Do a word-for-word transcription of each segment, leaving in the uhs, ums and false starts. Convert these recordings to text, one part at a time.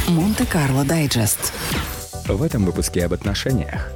Монте-Карло Дайджест. В этом выпуске об отношениях.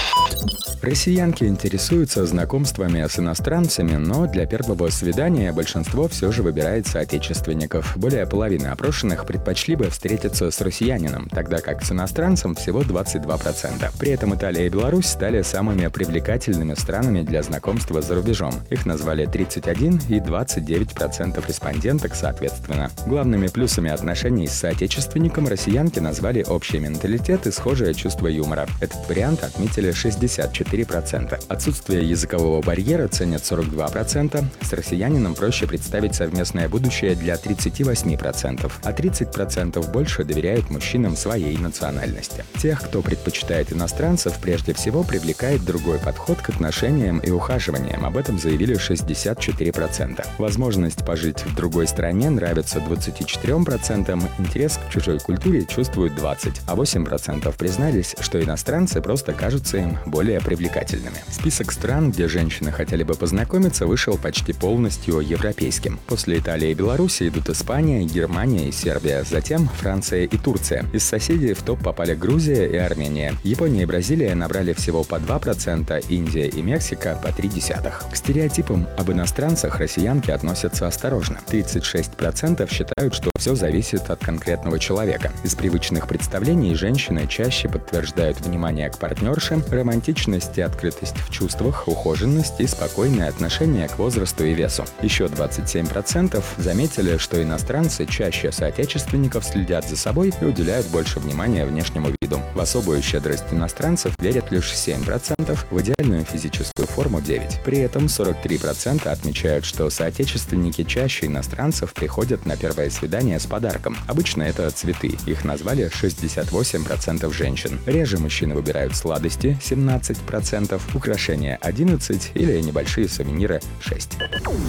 Россиянки интересуются знакомствами с иностранцами, но для первого свидания большинство все же выбирает соотечественников. Более половины опрошенных предпочли бы встретиться с россиянином, тогда как с иностранцем всего двадцать два процента. При этом Италия и Беларусь стали самыми привлекательными странами для знакомства за рубежом. Их назвали тридцать один и двадцать девять процентов респонденток соответственно. Главными плюсами отношений с соотечественником россиянки назвали общий менталитет и схожее чувство юмора. Этот вариант отметили шестьдесят четыре процента. Отсутствие языкового барьера ценят сорок два процента. С россиянином проще представить совместное будущее для тридцать восемь процентов, а тридцать процентов больше доверяют мужчинам своей национальности. Тех, кто предпочитает иностранцев, прежде всего привлекает другой подход к отношениям и ухаживаниям. Об этом заявили шестьдесят четыре процента. Возможность пожить в другой стране нравится двадцати четырем процентам, интерес к чужой культуре чувствуют двадцать процентов, а восемь процентов признались, что иностранцы просто кажутся им более привлекательными. Список стран, где женщины хотели бы познакомиться, вышел почти полностью европейским. После Италии и Беларуси идут Испания, Германия и Сербия, затем Франция и Турция. Из соседей в топ попали Грузия и Армения. Япония и Бразилия набрали всего по два процента, Индия и Мексика по три десятых. К стереотипам об иностранцах россиянки относятся осторожно. тридцать шесть процентов считают, что все зависит от конкретного человека. Из привычных представлений женщины чаще подтверждают внимание к партнерше, романтичность и открытость в чувствах, ухоженность и спокойное отношение к возрасту и весу. Еще двадцать семь процентов заметили, что иностранцы чаще соотечественников следят за собой и уделяют больше внимания внешнему виду. В особую щедрость иностранцев верят лишь семь процентов, в идеальную физическую форму девять процентов. При этом сорок три процента отмечают, что соотечественники чаще иностранцев приходят на первое свидание с подарком. Обычно это цветы, их назвали шестьдесят восемь процентов женщин. Реже мужчины выбирают сладости семнадцать процентов, украшения одиннадцать процентов или небольшие сувениры шесть процентов.